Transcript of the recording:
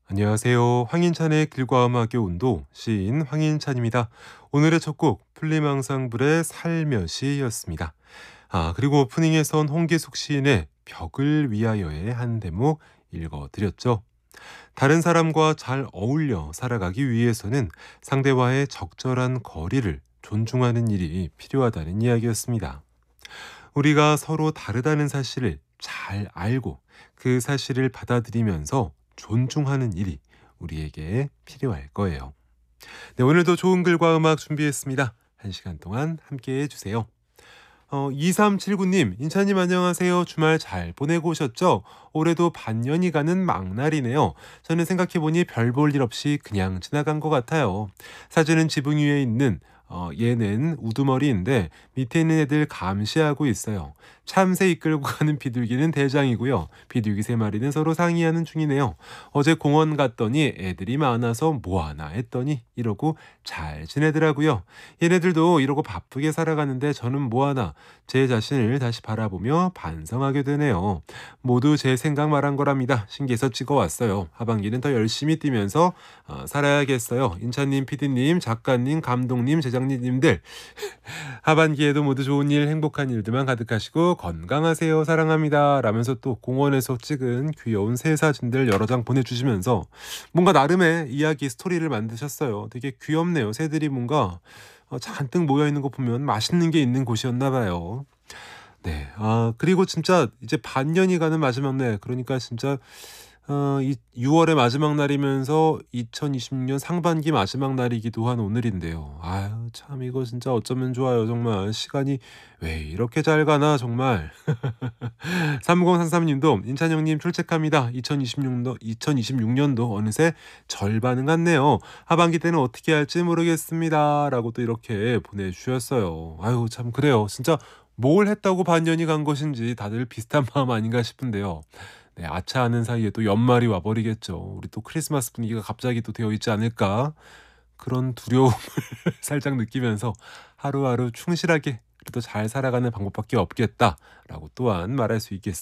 안녕하세요. 황인찬의 길과 음악의 온도 시인 황인찬입니다. 오늘의 첫 곡 플리망상불의 살며시였습니다. 그리고 오프닝에선 홍기숙 시인의 벽을 위하여의 한 대목 읽어드렸죠. 다른 사람과 잘 어울려 살아가기 위해서는 상대와의 적절한 거리를 존중하는 일이 필요하다는 이야기였습니다. 우리가 서로 다르다는 사실을 잘 알고 그 사실을 받아들이면서 존중하는 일이 우리에게 필요할 거예요. 네, 오늘도 좋은 글과 음악 준비했습니다. 1시간 동안 함께 해주세요. 2379님, 인찬님 안녕하세요. 주말 잘 보내고 오셨죠? 올해도 반년이 가는 막날이네요. 저는 생각해보니 별 볼 일 없이 그냥 지나간 것 같아요. 사진은 지붕 위에 있는 얘는 우두머리인데 밑에 있는 애들 감시하고 있어요. 참새 이끌고 가는 비둘기는 대장이고요. 비둘기 3마리는 서로 상의하는 중이네요. 어제 공원 갔더니 애들이 많아서 뭐하나 했더니 이러고 잘 지내더라고요. 얘네들도 이러고 바쁘게 살아가는데 저는 뭐하나 제 자신을 다시 바라보며 반성하게 되네요. 모두 제 생각 말한 거랍니다. 신기해서 찍어왔어요. 하반기는 더 열심히 뛰면서 살아야겠어요. 인찬님, 피디님, 작가님, 감독님, 제작진님들 하반기에도 모두 좋은 일, 행복한 일들만 가득하시고 건강하세요. 사랑합니다. 라면서 또 공원에서 찍은 귀여운 새 사진들 여러 장 보내주시면서 뭔가 나름의 이야기 스토리를 만드셨어요. 되게 귀엽네요. 새들이 뭔가 잔뜩 모여있는 거 보면 맛있는 게 있는 곳이었나 봐요. 네. 그리고 진짜 이제 반년이 가는 마지막 날, 그러니까 진짜 이 6월의 마지막 날이면서 2026년 상반기 마지막 날이기도 한 오늘인데요. 아유, 참 이거 진짜 어쩌면 좋아요. 정말 시간이 왜 이렇게 잘 가나 정말. 3033님도 인찬형님 출첵합니다. 2026년도 어느새 절반은 갔네요. 하반기 때는 어떻게 할지 모르겠습니다. 라고 또 이렇게 보내주셨어요. 아유, 참 그래요. 진짜 뭘 했다고 반년이 간 것인지 다들 비슷한 마음 아닌가 싶은데요. 네, 아차하는 사이에 또 연말이 와버리겠죠. 우리 또 크리스마스 분위기가 갑자기 또 되어 있지 않을까, 그런 두려움을 살짝 느끼면서 하루하루 충실하게 그래도 잘 살아가는 방법밖에 없겠다라고 또한 말할 수 있겠습니다.